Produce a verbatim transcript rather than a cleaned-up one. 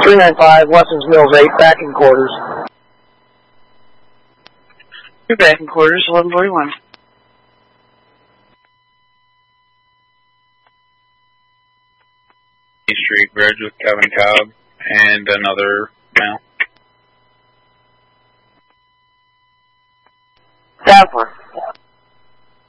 three nine five, Lessons Mills eight, back in quarters. You're back in quarters, eleven forty-one. Street Bridge with Kevin Cobb and another male.